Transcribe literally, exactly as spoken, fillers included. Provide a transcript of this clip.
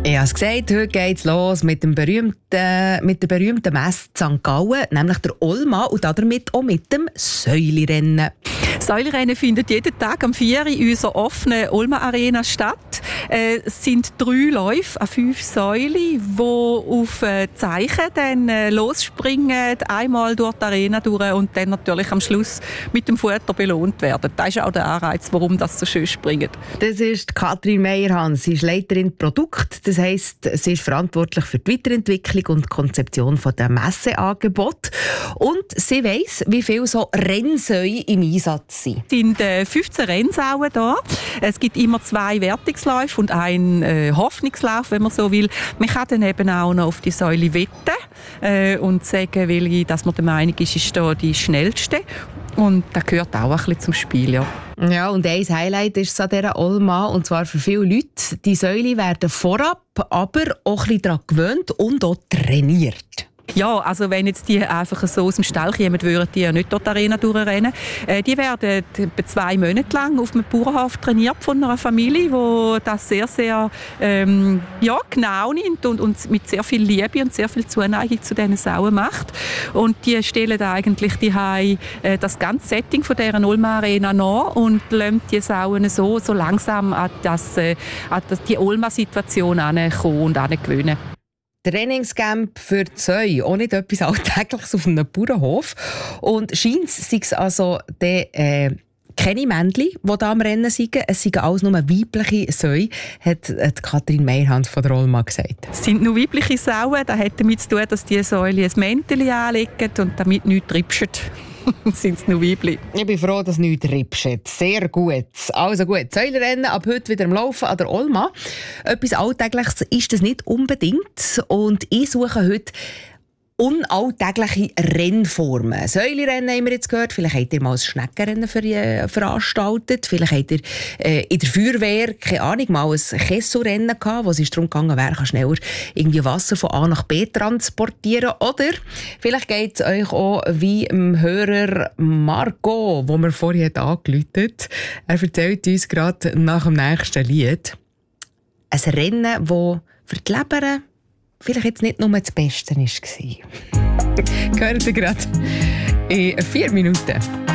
Ich habe es gesagt, heute geht es los mit, dem berühmten, mit der berühmten Messe Sankt Gallen, nämlich der Olma und damit auch mit dem Säulirennen. Das Säulirennen findet jeden Tag am vier Uhr in unserer offenen Olma Arena statt. Äh, es sind drei Läufe an fünf Säulen, die auf äh, Zeichen dann äh, losspringen, einmal durch die Arena durch und dann natürlich am Schluss mit dem Futter belohnt werden. Das ist auch der Anreiz, warum das so schön springt. Das ist Katrin Meyerhans. Sie ist Leiterin Produkt. Das heisst, sie ist verantwortlich für die Weiterentwicklung und Konzeption der Messeangebote. Und sie weiss, wie viele so Rennsäue im Einsatz sind. Es sind äh, fünfzehn Rennsauen da. Es gibt immer zwei Wertungsläufe und einen äh, Hoffnungslauf, wenn man so will. Man kann dann eben auch noch auf die Säule wetten äh, und sagen, welche, dass man der Meinung ist, ist da die schnellste. Und das gehört auch ein bisschen zum Spiel, ja. Ja, und ein Highlight ist es an dieser Olma, und zwar für viele Leute. Die Säule werden vorab, aber auch ein bisschen daran gewöhnt und auch trainiert. Ja, also wenn jetzt die einfach so aus dem Stall kommen, würden die ja nicht durch die Arena durchrennen. Äh, die werden etwa zwei Monate lang auf einem Bauernhof trainiert von einer Familie, die das sehr, sehr ähm, ja, genau nimmt und, und mit sehr viel Liebe und sehr viel Zuneigung zu diesen Sauen macht. Und die stellen eigentlich die Hai, äh, das ganze Setting von dieser Olma Arena nach und lassen die Sauen so, so langsam an, das, äh, an das, die Olma-Situation herankommen und herangewöhnen. Trainingscamp für die Säue, auch nicht etwas Alltägliches auf einem Bauernhof. Und scheint es also der, äh, keine Männchen, die hier am Rennen sind. Es sind alles nur weibliche Säue, hat, hat Katrin Meyerhans von der Olma gesagt. Es sind nur weibliche Sauen. Das hat damit zu tun, dass die Säule ein Mäntelchen anlegen und damit nichts ripschen. Sind es nur Weibli. Ich bin froh, dass nichts ripscht. Sehr gut. Also gut, Säulenrennen ab heute wieder am Laufen an der Olma. Etwas Alltägliches ist das nicht unbedingt. Und ich suche heute unalltägliche Rennformen. Säulenrennen haben wir jetzt gehört. Vielleicht habt ihr mal ein Schneckenrennen für, äh, veranstaltet. Vielleicht habt ihr äh, in der Feuerwehr, keine Ahnung, mal ein Kesselrennen gehabt, wo es darum gegangen wäre, schneller irgendwie Wasser von A nach B transportieren. Oder vielleicht geht es euch auch wie dem Hörer Marco, wo wir vorhin angerufen hat. Er erzählt uns gerade nach dem nächsten Lied ein Rennen, das für die Leber vielleicht jetzt nicht nur das Beste war. Gehört ihr gerade in vier Minuten.